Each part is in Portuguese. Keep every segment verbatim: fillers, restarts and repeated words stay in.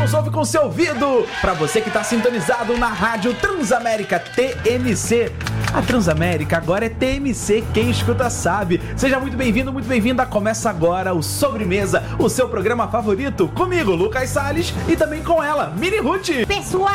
nos ouve com seu ouvido. Pra você que tá sintonizado na rádio Transamérica T M C. A Transamérica agora é T M C, quem escuta sabe. Seja muito bem-vindo, muito bem-vinda. Começa agora o Sobremesa, o seu programa favorito. Comigo, Lucas Salles, e também com ela, Mini Ruth. Pessoal!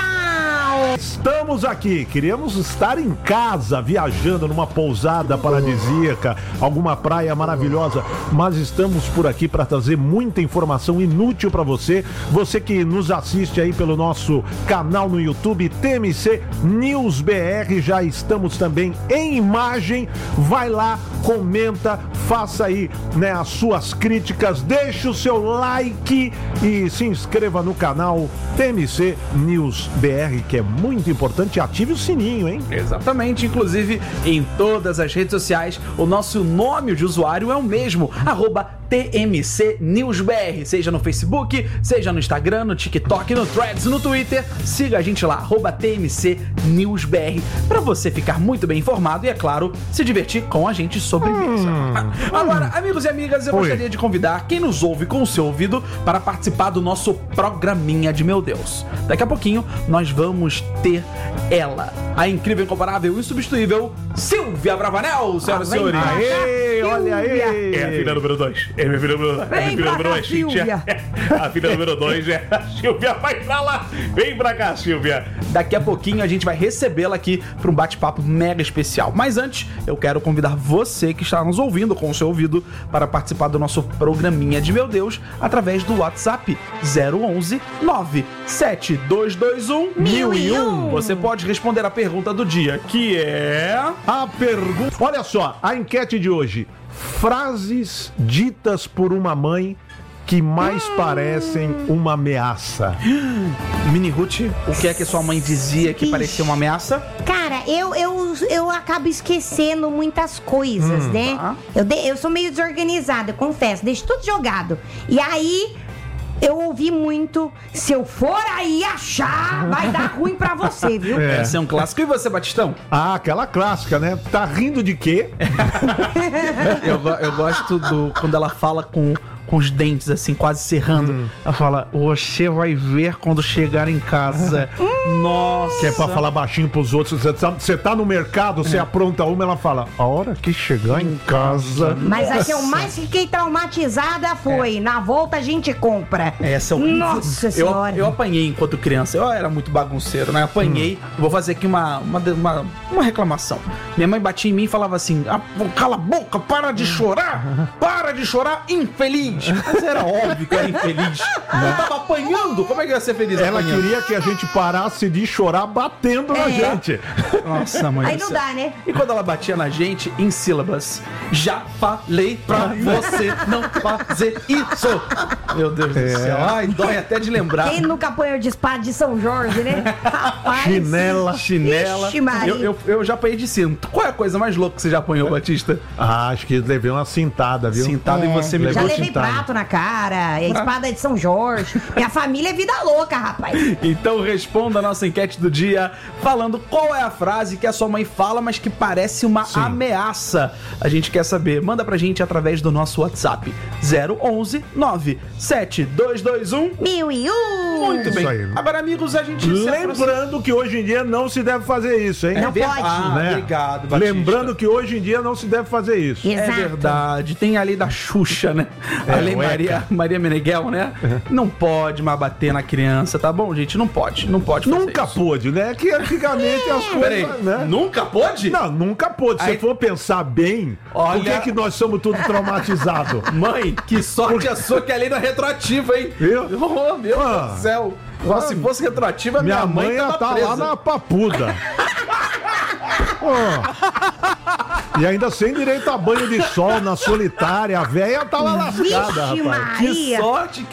Estamos aqui, queríamos estar em casa, viajando numa pousada paradisíaca, alguma praia maravilhosa, mas estamos por aqui para trazer muita informação inútil para você. Você que nos assiste aí pelo nosso canal no YouTube, T M C News B R, já estamos também em imagem. Vai lá, comenta, faça aí, né, as suas críticas, deixe o seu like e se inscreva no canal T M C News B R, que é muito importante. Ative o sininho, hein? Exatamente, inclusive em todas as redes sociais, o nosso nome de usuário é o mesmo, arroba T M C News B R, seja no Facebook, seja no Instagram, no TikTok, no Threads, no Twitter. Siga a gente lá, arroba T M C News B R, pra você ficar muito bem informado e, é claro, se divertir com a gente sobremesa. Hum, Agora, hum. amigos e amigas, eu Oi. gostaria de convidar quem nos ouve com o seu ouvido para participar do nosso programinha de Meu Deus. Daqui a pouquinho nós vamos ter ela, a incrível, incomparável, insubstituível Silvia Bravanel, senhoras e senhores. Aê, olha aí. É a filha número dois. É a minha filha número dois. Vem filha pra número cá, dois, Silvia. A filha número dois é a Silvia. Vai pra lá. Vem pra cá, Silvia. Daqui a pouquinho a gente vai recebê-la aqui para um bate-papo mega especial. Mas antes, eu quero convidar você que está nos ouvindo com o seu ouvido para participar do nosso programinha de Meu Deus através do WhatsApp zero onze nove sete dois dois um mil e um. Você pode responder a pergunta do dia, que é... A pergunta... Olha só, a enquete de hoje. Frases ditas por uma mãe que mais hum. parecem uma ameaça. Mini Ruth, o que é que sua mãe dizia que Ixi. parecia uma ameaça? Cara, eu, eu, eu acabo esquecendo muitas coisas, hum, né? Tá. Eu, de, eu sou meio desorganizada, eu confesso, deixo tudo jogado. E aí... eu ouvi muito, se eu for aí achar, vai dar ruim pra você, viu? É. Esse é um clássico. E você, Batistão? Ah, aquela clássica, né? Tá rindo de quê? eu, eu gosto do quando ela fala com, com os dentes, assim, quase cerrando. Hum. Ela fala, você vai ver quando chegar em casa. Hum. Nossa! Que é pra falar baixinho pros outros. Você tá, você tá no mercado, você é. apronta uma, ela fala, a hora que chegar em casa... Mas a que eu mais fiquei traumatizada foi, é. na volta a gente compra. Essa é o... Nossa senhora. Eu, eu apanhei enquanto criança. Eu era muito bagunceiro, né? Apanhei. Hum. Vou fazer aqui uma, uma, uma, uma reclamação. Minha mãe batia em mim e falava assim, ah, cala a boca, para de chorar. Para de chorar, infeliz. Mas era óbvio que eu era infeliz. Eu tava apanhando. Como é que eu ia ser feliz? Ela apanhando? Queria que a gente parasse de chorar batendo é. na gente. Nossa, mãe. Aí não dá, né? E quando ela batia na gente, em sílabas. Já falei pra você não fazer isso. Meu Deus é. do céu. Ai, dói até de lembrar. Quem nunca apanhou de espada de São Jorge, né? Rapaz. Chinela. Chinela. Ixi, eu, eu, eu já apanhei de cinto. Qual é a coisa mais louca que você já apanhou, Batista? Ah, acho que levei uma cintada, viu? Cintada é. e você me Já levou levei cintada. prato na cara, a espada de São Jorge. Minha família é vida louca, rapaz. Então responda a nossa enquete do dia falando qual é a frase que a sua mãe fala, mas que parece uma Sim. ameaça. A gente quer saber. Manda pra gente através do nosso WhatsApp zero onze nove sete dois dois um mil e um. Muito bem. Aí, Agora, amigos, a gente... Lembrando que hoje em dia não se deve fazer isso, hein? Não é pode. Ah, né? Obrigado, Batista. Lembrando que hoje em dia não se deve fazer isso. Exato. É verdade. Tem a lei da Xuxa, né? É, a lei ueca. Maria, Maria Meneghel, né? Uhum. Não pode mais bater na criança, tá bom, gente? Não pode. Não pode fazer Nunca isso. pôde, né? Que antigamente as coisas... Peraí, né? nunca pôde? Não, nunca pôde. Se Aí... você for pensar bem, Olha... por que que nós somos tudo traumatizados? Mãe, que sorte a sua que a lei não é retroativa, hein? Viu? Oh, meu Ah. Deus do céu. Ah, se fosse retroativa, minha, minha mãe, mãe ia tava tá presa. lá na papuda. Oh. E ainda sem direito a banho de sol, na solitária. A véia tava lascada, Vixe, rapaz. Que Maria. sorte que